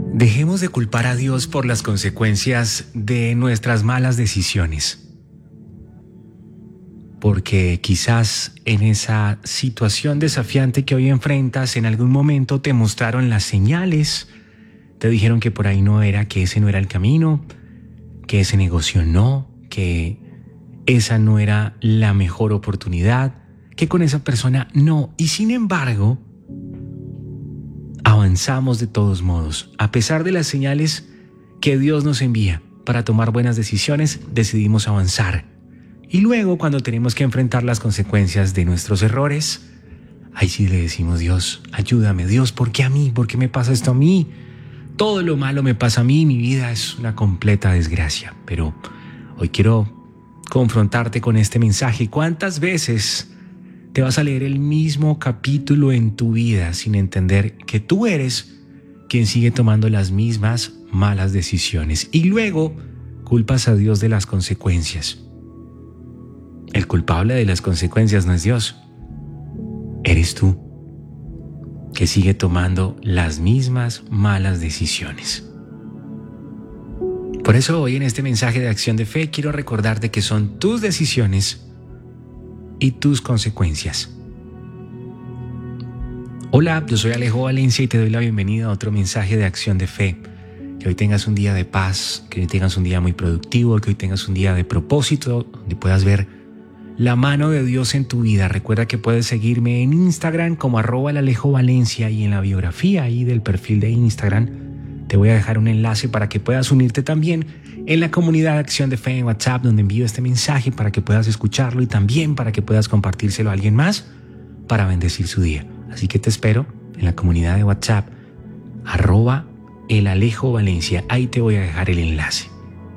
Dejemos de culpar a Dios por las consecuencias de nuestras malas decisiones. Porque quizás en esa situación desafiante que hoy enfrentas, en algún momento te mostraron las señales, te dijeron que por ahí no era, que ese no era el camino, que ese negocio no, que esa no era la mejor oportunidad, que con esa persona no. Y sin embargo, avanzamos de todos modos. A pesar de las señales que Dios nos envía para tomar buenas decisiones, decidimos avanzar. Y luego, cuando tenemos que enfrentar las consecuencias de nuestros errores, ahí sí le decimos: Dios, ayúdame. Dios, ¿por qué a mí? ¿Por qué me pasa esto a mí? Todo lo malo me pasa a mí, mi vida es una completa desgracia. Pero hoy quiero confrontarte con este mensaje. ¿Cuántas veces te vas a leer el mismo capítulo en tu vida sin entender que tú eres quien sigue tomando las mismas malas decisiones? Y luego culpas a Dios de las consecuencias. El culpable de las consecuencias no es Dios. Eres tú, que sigue tomando las mismas malas decisiones. Por eso hoy en este mensaje de acción de fe quiero recordarte que son tus decisiones y tus consecuencias. Hola, yo soy Alejo Valencia y te doy la bienvenida a otro mensaje de acción de fe. Que hoy tengas un día de paz, que hoy tengas un día muy productivo, que hoy tengas un día de propósito, donde puedas ver la mano de Dios en tu vida. Recuerda que puedes seguirme en Instagram como @AlejoValencia, y en la biografía ahí del perfil de Instagram te voy a dejar un enlace para que puedas unirte también en la comunidad de Acción de Fe en WhatsApp, donde envío este mensaje para que puedas escucharlo y también para que puedas compartírselo a alguien más para bendecir su día. Así que te espero en la comunidad de WhatsApp @AlejoValencia. Ahí te voy a dejar el enlace.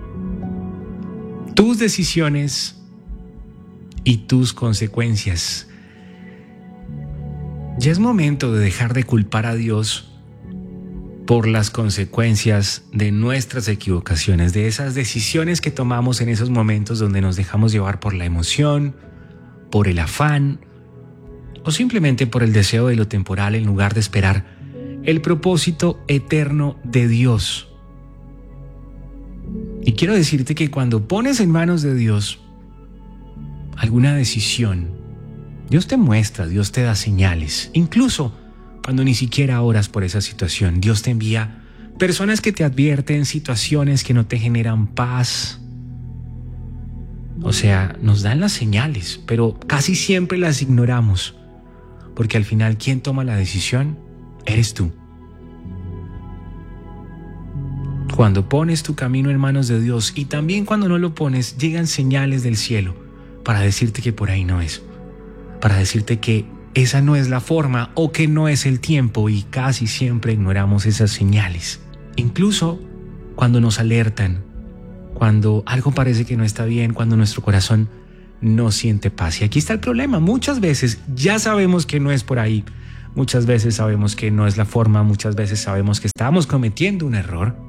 Tus decisiones y tus consecuencias. Ya es momento de dejar de culpar a Dios por las consecuencias de nuestras equivocaciones, de esas decisiones que tomamos en esos momentos donde nos dejamos llevar por la emoción, por el afán o simplemente por el deseo de lo temporal en lugar de esperar el propósito eterno de Dios. Y quiero decirte que cuando pones en manos de Dios alguna decisión, Dios te muestra, Dios te da señales. Incluso cuando ni siquiera oras por esa situación, Dios te envía personas que te advierten, situaciones que no te generan paz. O sea, nos dan las señales, pero casi siempre las ignoramos, porque al final, ¿quién toma la decisión? Eres tú. Cuando pones tu camino en manos de Dios, y también cuando no lo pones, llegan señales del cielo para decirte que por ahí no es, para decirte que esa no es la forma o que no es el tiempo, y casi siempre ignoramos esas señales. Incluso cuando nos alertan, cuando algo parece que no está bien, cuando nuestro corazón no siente paz. Y aquí está el problema. Muchas veces ya sabemos que no es por ahí, muchas veces sabemos que no es la forma, muchas veces sabemos que estamos cometiendo un error,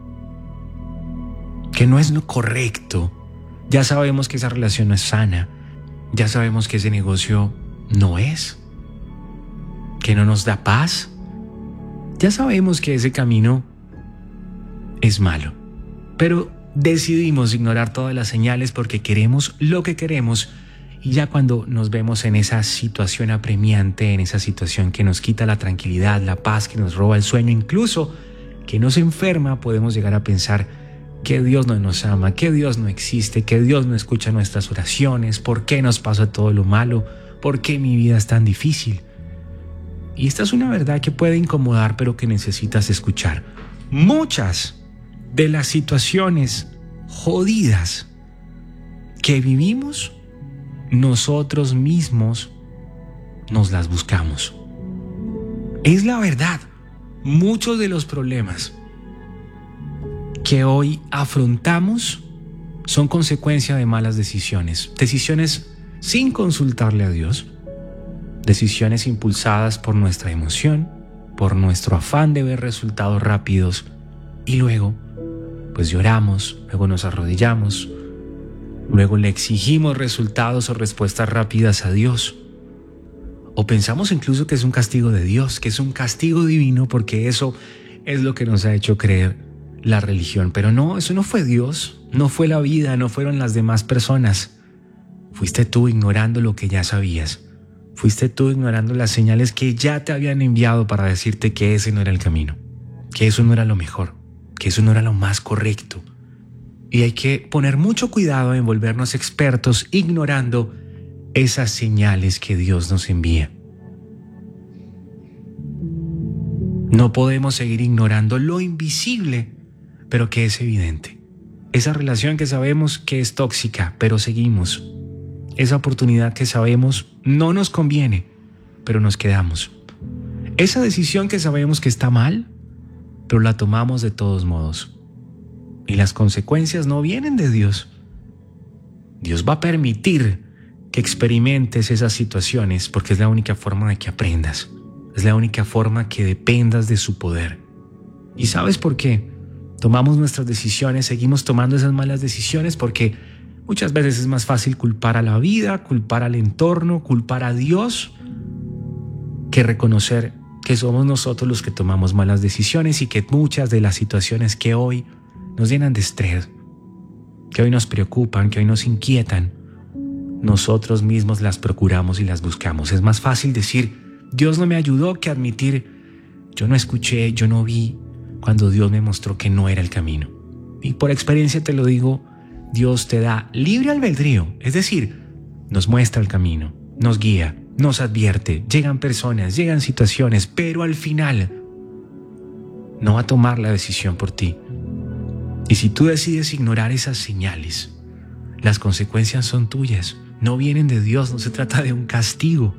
que no es lo correcto. Ya sabemos que esa relación no es sana, ya sabemos que ese negocio no es, que no nos da paz. Ya sabemos que ese camino es malo, pero decidimos ignorar todas las señales porque queremos lo que queremos, y ya cuando nos vemos en esa situación apremiante, en esa situación que nos quita la tranquilidad, la paz, que nos roba el sueño, incluso que nos enferma, podemos llegar a pensar que Dios no nos ama, que Dios no existe, que Dios no escucha nuestras oraciones, ¿por qué nos pasa todo lo malo? ¿Por qué mi vida es tan difícil? Y esta es una verdad que puede incomodar, pero que necesitas escuchar. Muchas de las situaciones jodidas que vivimos, nosotros mismos nos las buscamos. Es la verdad. Muchos de los problemas que hoy afrontamos son consecuencia de malas decisiones. Decisiones sin consultarle a Dios. Decisiones impulsadas por nuestra emoción, por nuestro afán de ver resultados rápidos, y luego pues lloramos, luego nos arrodillamos, luego le exigimos resultados o respuestas rápidas a Dios. O pensamos incluso que es un castigo de Dios, que es un castigo divino, porque eso es lo que nos ha hecho creer la religión. Pero no, eso no fue Dios, no fue la vida, no fueron las demás personas. Fuiste tú ignorando lo que ya sabías. Fuiste tú ignorando las señales que ya te habían enviado para decirte que ese no era el camino, que eso no era lo mejor, que eso no era lo más correcto. Y hay que poner mucho cuidado en volvernos expertos ignorando esas señales que Dios nos envía. No podemos seguir ignorando lo invisible, pero que es evidente. Esa relación que sabemos que es tóxica, pero seguimos. Esa oportunidad que sabemos no nos conviene, pero nos quedamos. Esa decisión que sabemos que está mal, pero la tomamos de todos modos. Y las consecuencias no vienen de Dios. Dios va a permitir que experimentes esas situaciones porque es la única forma de que aprendas. Es la única forma que dependas de su poder. ¿Y sabes por qué? Tomamos nuestras decisiones, seguimos tomando esas malas decisiones porque muchas veces es más fácil culpar a la vida, culpar al entorno, culpar a Dios, que reconocer que somos nosotros los que tomamos malas decisiones y que muchas de las situaciones que hoy nos llenan de estrés, que hoy nos preocupan, que hoy nos inquietan, nosotros mismos las procuramos y las buscamos. Es más fácil decir, Dios no me ayudó, que admitir, yo no escuché, yo no vi, cuando Dios me mostró que no era el camino. Y por experiencia te lo digo, Dios te da libre albedrío, es decir, nos muestra el camino, nos guía, nos advierte, llegan personas, llegan situaciones, pero al final no va a tomar la decisión por ti. Y si tú decides ignorar esas señales, las consecuencias son tuyas, no vienen de Dios, no se trata de un castigo.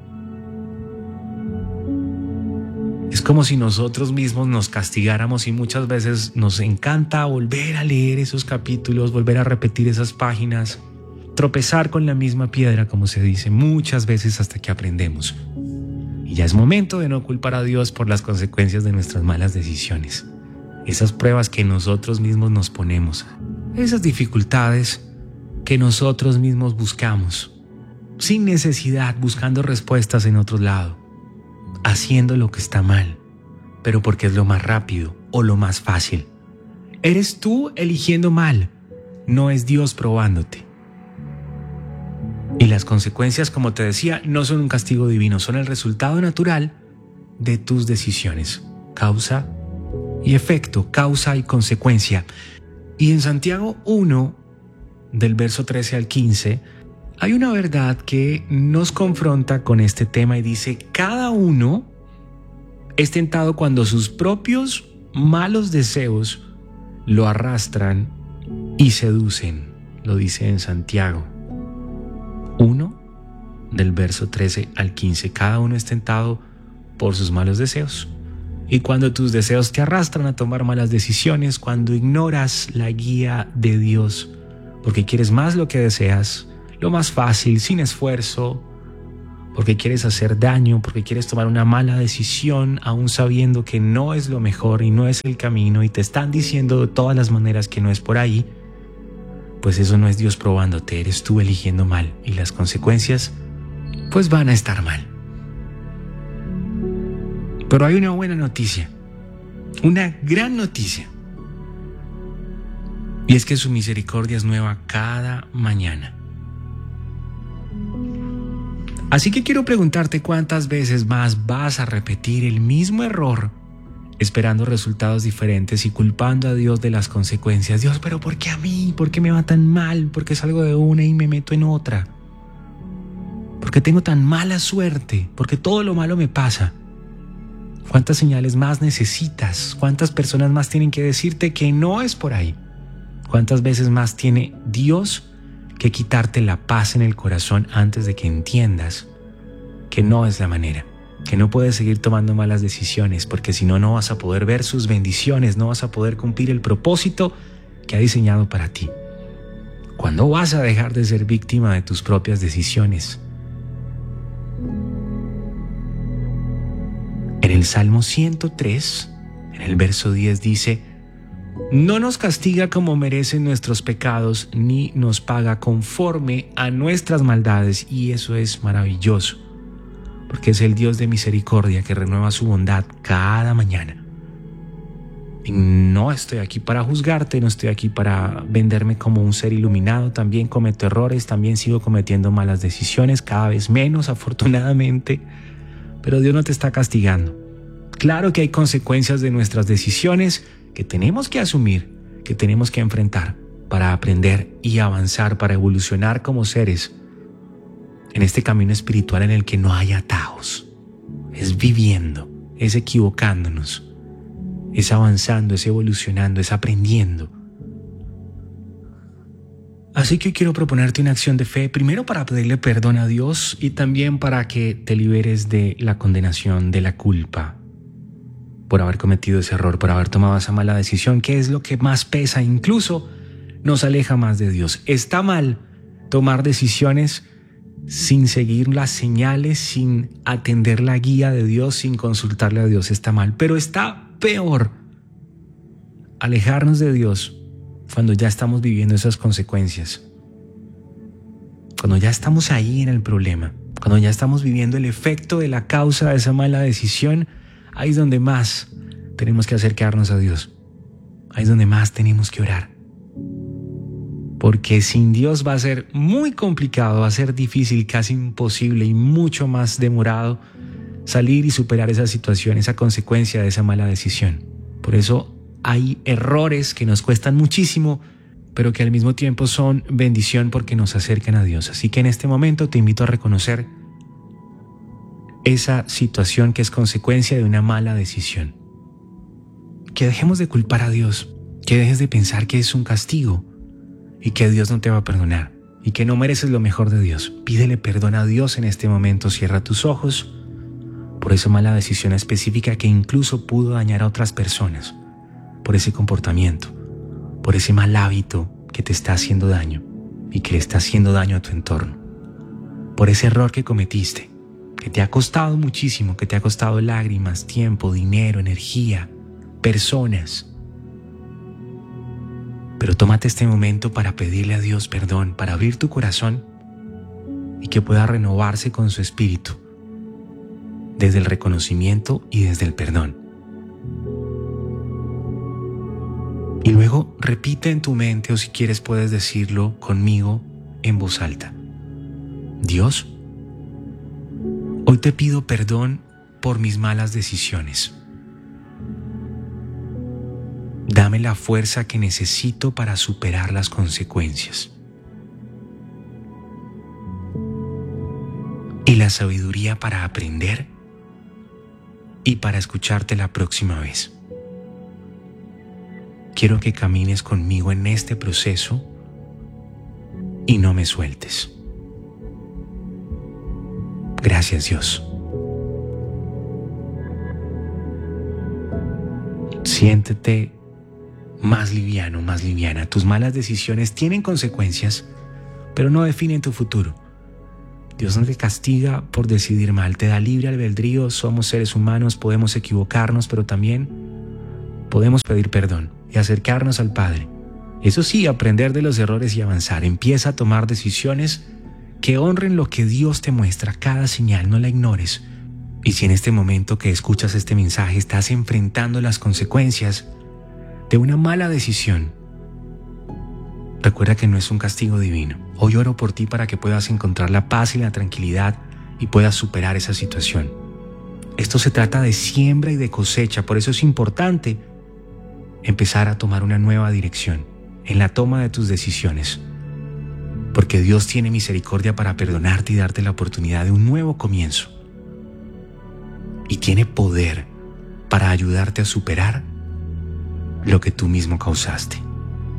Es como si nosotros mismos nos castigáramos y muchas veces nos encanta volver a leer esos capítulos, volver a repetir esas páginas, tropezar con la misma piedra, como se dice, muchas veces hasta que aprendemos. Y ya es momento de no culpar a Dios por las consecuencias de nuestras malas decisiones. Esas pruebas que nosotros mismos nos ponemos, esas dificultades que nosotros mismos buscamos, sin necesidad, buscando respuestas en otro lado, haciendo lo que está mal, pero porque es lo más rápido o lo más fácil. Eres tú eligiendo mal, no es Dios probándote. Y las consecuencias, como te decía, no son un castigo divino, son el resultado natural de tus decisiones. Causa y efecto, causa y consecuencia. Y en Santiago 1, del verso 13 al 15, hay una verdad que nos confronta con este tema y dice, cada uno es tentado cuando sus propios malos deseos lo arrastran y seducen. Lo dice en Santiago 1, del verso 13 al 15. Cada uno es tentado por sus malos deseos. Y cuando tus deseos te arrastran a tomar malas decisiones, cuando ignoras la guía de Dios, porque quieres más lo que deseas, lo más fácil, sin esfuerzo, porque quieres hacer daño, porque quieres tomar una mala decisión, aún sabiendo que no es lo mejor y no es el camino, y te están diciendo de todas las maneras que no es por ahí, pues eso no es Dios probándote, eres tú eligiendo mal, y las consecuencias, pues van a estar mal. Pero hay una buena noticia, una gran noticia, y es que su misericordia es nueva cada mañana. Así que quiero preguntarte cuántas veces más vas a repetir el mismo error, esperando resultados diferentes y culpando a Dios de las consecuencias. Dios, pero ¿por qué a mí? ¿Por qué me va tan mal? ¿Por qué salgo de una y me meto en otra? ¿Por qué tengo tan mala suerte? ¿Por qué todo lo malo me pasa? ¿Cuántas señales más necesitas? ¿Cuántas personas más tienen que decirte que no es por ahí? ¿Cuántas veces más tiene Dios que quitarte la paz en el corazón antes de que entiendas que no es la manera? Que no puedes seguir tomando malas decisiones, porque si no, no vas a poder ver sus bendiciones, no vas a poder cumplir el propósito que ha diseñado para ti. ¿Cuándo vas a dejar de ser víctima de tus propias decisiones? En el Salmo 103, en el verso 10 dice, no nos castiga como merecen nuestros pecados, ni nos paga conforme a nuestras maldades. Y eso es maravilloso, porque es el Dios de misericordia que renueva su bondad cada mañana. Y no estoy aquí para juzgarte, no estoy aquí para venderme como un ser iluminado. También cometo errores, también sigo cometiendo malas decisiones, cada vez menos, afortunadamente. Pero Dios no te está castigando. Claro que hay consecuencias de nuestras decisiones que tenemos que asumir, que tenemos que enfrentar para aprender y avanzar, para evolucionar como seres en este camino espiritual en el que no hay atajos. Es viviendo, es equivocándonos, es avanzando, es evolucionando, es aprendiendo. Así que quiero proponerte una acción de fe, primero para pedirle perdón a Dios y también para que te liberes de la condenación, de la culpa por haber cometido ese error, por haber tomado esa mala decisión, que es lo que más pesa, incluso nos aleja más de Dios. Está mal tomar decisiones sin seguir las señales, sin atender la guía de Dios, sin consultarle a Dios. Está mal, pero está peor alejarnos de Dios cuando ya estamos viviendo esas consecuencias, cuando ya estamos ahí en el problema, cuando ya estamos viviendo el efecto de la causa de esa mala decisión. Ahí es donde más tenemos que acercarnos a Dios. Ahí es donde más tenemos que orar. Porque sin Dios va a ser muy complicado, va a ser difícil, casi imposible y mucho más demorado salir y superar esa situación, esa consecuencia de esa mala decisión. Por eso hay errores que nos cuestan muchísimo, pero que al mismo tiempo son bendición porque nos acercan a Dios. Así que en este momento te invito a reconocer esa situación que es consecuencia de una mala decisión. Que dejemos de culpar a Dios, que dejes de pensar que es un castigo y que Dios no te va a perdonar y que no mereces lo mejor de Dios. Pídele perdón a Dios en este momento, cierra tus ojos por esa mala decisión específica que incluso pudo dañar a otras personas, por ese comportamiento, por ese mal hábito que te está haciendo daño y que le está haciendo daño a tu entorno, por ese error que cometiste, que te ha costado muchísimo, que te ha costado lágrimas, tiempo, dinero, energía, personas. Pero tómate este momento para pedirle a Dios perdón, para abrir tu corazón y que pueda renovarse con su espíritu, desde el reconocimiento y desde el perdón. Y luego repite en tu mente, o si quieres puedes decirlo conmigo en voz alta: Dios, hoy te pido perdón por mis malas decisiones. Dame la fuerza que necesito para superar las consecuencias y la sabiduría para aprender y para escucharte la próxima vez. Quiero que camines conmigo en este proceso y no me sueltes. Gracias, Dios. Siéntete más liviano, más liviana. Tus malas decisiones tienen consecuencias, pero no definen tu futuro. Dios no te castiga por decidir mal, te da libre albedrío. Somos seres humanos, podemos equivocarnos, pero también podemos pedir perdón y acercarnos al Padre. Eso sí, aprender de los errores y avanzar. Empieza a tomar decisiones que honren lo que Dios te muestra, cada señal, no la ignores. Y si en este momento que escuchas este mensaje estás enfrentando las consecuencias de una mala decisión, recuerda que no es un castigo divino. Hoy oro por ti para que puedas encontrar la paz y la tranquilidad y puedas superar esa situación. Esto se trata de siembra y de cosecha, por eso es importante empezar a tomar una nueva dirección en la toma de tus decisiones, porque Dios tiene misericordia para perdonarte y darte la oportunidad de un nuevo comienzo, y tiene poder para ayudarte a superar lo que tú mismo causaste.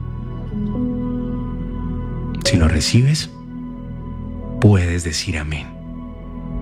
Si lo recibes, puedes decir amén.